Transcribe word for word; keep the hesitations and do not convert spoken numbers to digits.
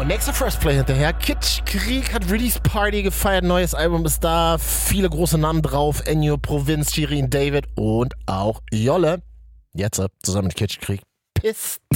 Und nächste First Play hinterher. Kitschkrieg hat Release Party gefeiert. Neues Album ist da. Viele große Namen drauf. Ennio, Provinz, Shirin David und auch Jolle. Jetzt zusammen mit Kitschkrieg. Piss.